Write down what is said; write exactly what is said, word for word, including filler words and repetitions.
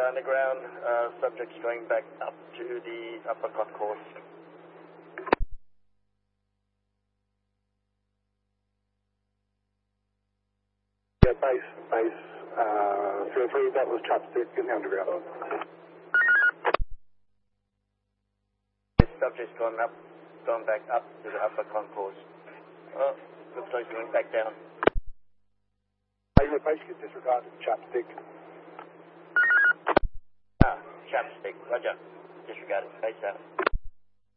underground. Uh, subject's going back up to the upper concourse. Yeah, base, base, uh, three oh three, that was Chapstick in the underground. Subject's gone up, gone back up to the upper concourse. Oh, looks like he's going back down. Uh, yeah, base gets disregarded, Chapstick. Ah, Chapstick, roger. Disregarded, base out.